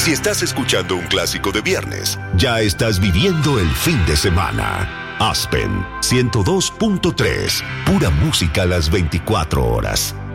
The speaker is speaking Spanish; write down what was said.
Si estás escuchando un clásico de viernes, ya estás viviendo el fin de semana. Aspen 102.3, pura música a las 24 horas.